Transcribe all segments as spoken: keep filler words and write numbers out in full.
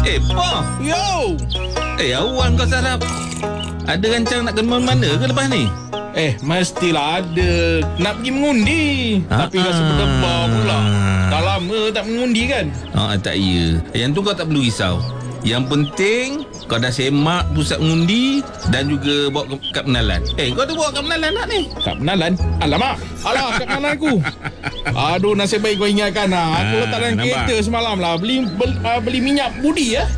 Eh, Pa. Yo. Eh, awal kau sarap. Ada rancang nak ke mana ke lepas ni? Eh, mestilah ada. Nak pergi mengundi. Ha? Tapi rasa berdebar pula. Dah lama tak mengundi kan? Ah, tak ya. Yang tu kau tak perlu risau. Yang penting kau dah semak pusat mengundi dan juga bawa ke kad penalan. Eh, kau ada bawa kad penalan tak ni? Kad penalan? Alamak. Alah, kad penalan aku. Aduh, nasib baik kau ingatkan lah. Aku Ah, letak dalam nampak? kereta semalam lah. Beli beli, uh, beli minyak budi ya.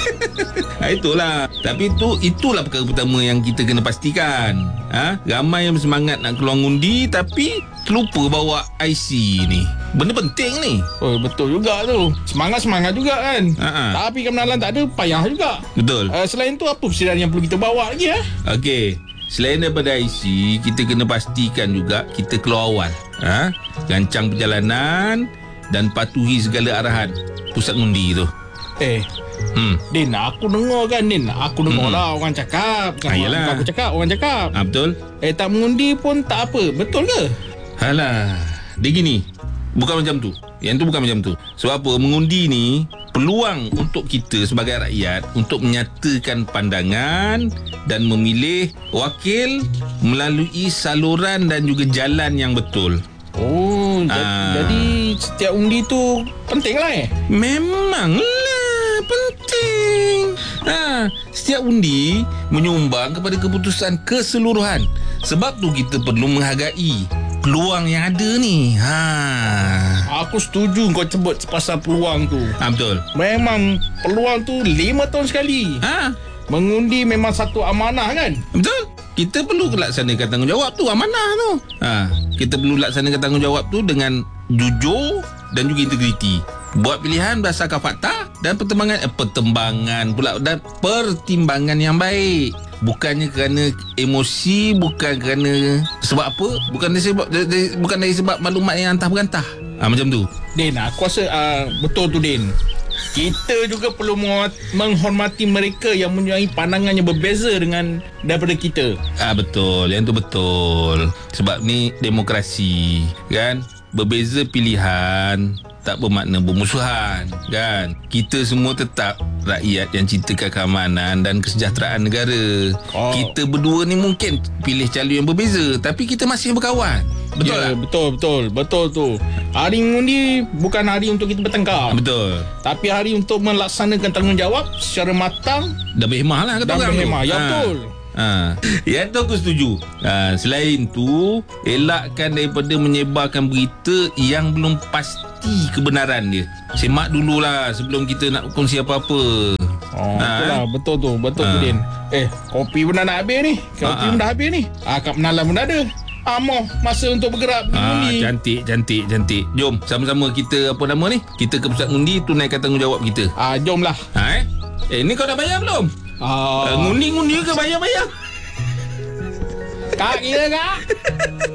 Ha, itulah. Tapi tu itulah perkara pertama yang kita kena pastikan. Ha? Ramai yang semangat nak keluar ngundi tapi terlupa bawa I C ni. Benda penting ni. Oh, betul juga tu. Semangat-semangat juga kan. Ha-ha. Tapi kad penalan tak ada, payah juga. Betul. Uh, selain tu, apa persediaan yang perlu kita bawa lagi ya? Okey. Selain daripada I C, kita kena pastikan juga kita keluar awal. Ha? Rancang perjalanan dan patuhi segala arahan pusat ngundi tu. Eh, Hmm. Din, aku dengar kan Din. Aku dengar Hmm. lah orang cakap. Bukan Ah, yelah. bukan aku cakap, orang cakap. Ha, betul? Eh, tak mengundi pun tak apa. Betul ke? Alah, dia gini. Bukan macam tu. Yang tu bukan macam tu. Sebab apa? Mengundi ni peluang untuk kita sebagai rakyat untuk menyatakan pandangan dan memilih wakil melalui saluran dan juga jalan yang betul. Oh, Ah. jadi, jadi setiap undi tu penting lah eh? Memanglah penting. Ha, setiap undi menyumbang kepada keputusan keseluruhan. Sebab tu kita perlu menghargai peluang yang ada ni. Ha. Aku setuju kau sebut pasal peluang tu. Ha, betul. Memang peluang tu lima tahun sekali. Ha, Mengundi memang satu amanah kan? betul. Kita perlu laksanakan tanggungjawab tu, amanah tu. Ha, kita perlu laksanakan tanggungjawab tu dengan jujur dan juga integriti. Buat pilihan berdasarkan fakta dan pertimbangan eh, pertimbangan pula dan pertimbangan yang baik. Bukannya kerana emosi, bukan kerana sebab apa? Bukan dari sebab dari, bukan dari sebab maklumat yang antah berantah. Ha, macam tu. Din, aku rasa uh, betul tu Din. Kita juga perlu menghormati mereka yang mempunyai pandangan yang berbeza dengan daripada kita. Ah, betul. Yang tu betul. Sebab ni demokrasi, kan? Berbeza pilihan tak bermakna bermusuhan, kan? Kita semua tetap rakyat yang cintakan keamanan dan kesejahteraan negara. Oh. Kita berdua ni mungkin pilih calon yang berbeza, tapi kita masih berkawan. Betul ya, tak? Betul, betul. Betul tu. Hari mengundi bukan hari untuk kita bertengkar. Betul. Tapi hari untuk melaksanakan tanggungjawab secara matang Dah berhemah lah kata dan orang tu. berhemah. Ya, Ha. betul. Ha. Yang tu aku setuju. Ha. Selain tu, elakkan daripada menyebarkan berita yang belum pasti kebenaran dia. Semak dululah sebelum kita nak kongsi apa-apa. Oh, Ha. betul lah. Betul tu. Betul tu, Ha. Din. Eh, kopi pun dah nak habis ni. Kopi Ha, ha. pun dah habis ni. Ah, kad penalan pun dah ada. Ah, mau masa untuk bergerak pergi Ah, mengundi. cantik, cantik, cantik. Jom, sama-sama kita apa nama ni? Kita ke pusat ngundi, tunaikan tanggungjawab kita. Ah, jomlah. Ha, eh? Eh, ni kau dah bayar belum? Ah, Uh, ngundi-ngundi ke bayar-bayar? Kak, kira kak.